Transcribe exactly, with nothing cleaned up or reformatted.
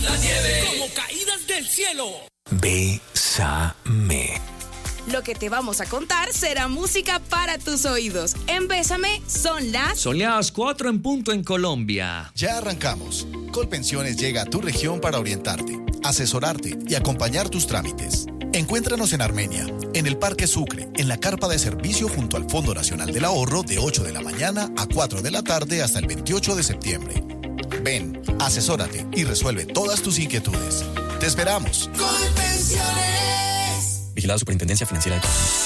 La nieve. Como caídas del cielo. Bésame. Lo que te vamos a contar será música para tus oídos. En Bésame son las... Son las cuatro en punto en Colombia. Ya arrancamos. Colpensiones llega a tu región para orientarte, asesorarte y acompañar tus trámites. Encuéntranos en Armenia, en el Parque Sucre, en la carpa de servicio junto al Fondo Nacional del Ahorro de ocho de la mañana a cuatro de la tarde hasta el veintiocho de septiembre. Ven, asesórate y resuelve todas tus inquietudes. ¡Te esperamos! Colpensiones. Vigilado Superintendencia Financiera de Colombia.